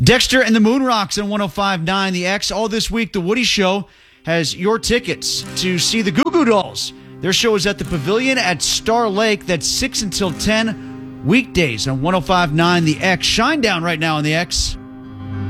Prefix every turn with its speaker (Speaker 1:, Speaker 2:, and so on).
Speaker 1: Dexter and the Moon Rocks on 105.9 The X. All this week, The Woody Show has your tickets to see the Goo Goo Dolls. Their show is at the Pavilion at Star Lake. That's 6 until 10 weekdays on 105.9 The X. Shinedown right now on The X.